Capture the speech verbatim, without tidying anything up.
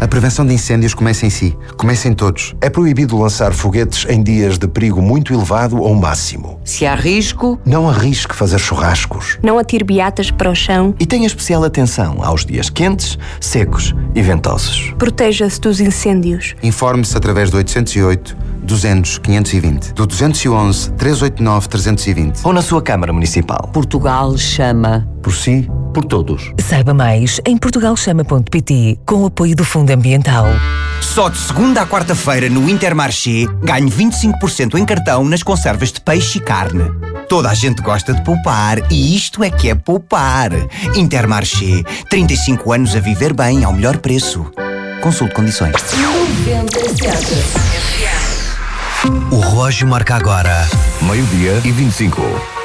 A prevenção de incêndios começa em si. Começa em todos. É proibido lançar foguetes em dias de perigo muito elevado ou máximo. Se há risco, não arrisque fazer churrascos. Não atire beatas para o chão. E tenha especial atenção aos dias quentes, secos e ventosos. Proteja-se dos incêndios. Informe-se através do oitocentos e oito, duzentos, quinhentos e vinte, do duzentos e onze, trezentos e oitenta e nove, trezentos e vinte. Ou na sua Câmara Municipal. Portugal chama. Por si, por todos. Saiba mais em portugal chama ponto pt, com o apoio do Fundo Ambiental. Só de segunda à quarta-feira no Intermarché ganho vinte e cinco por cento em cartão nas conservas de peixe e carne. Toda a gente gosta de poupar e isto é que é poupar. Intermarché, trinta e cinco anos a viver bem ao melhor preço. Consulte condições. noventa e sete. O relógio marca agora meio-dia e vinte e cinco.